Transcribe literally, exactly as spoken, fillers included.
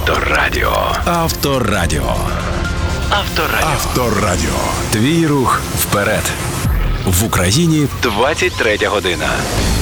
Авторадіо. Авторадіо. Авторадіо. Авторадіо. Твій рух вперед. В Україні двадцять третя година.